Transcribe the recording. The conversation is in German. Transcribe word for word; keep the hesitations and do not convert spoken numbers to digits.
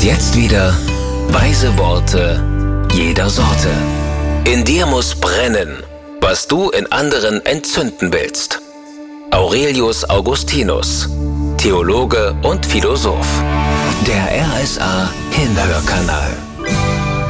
jetzt wieder weise Worte jeder Sorte. In dir muss brennen, was du in anderen entzünden willst. Aurelius Augustinus, Theologe und Philosoph. Der R S A Hinhörkanal.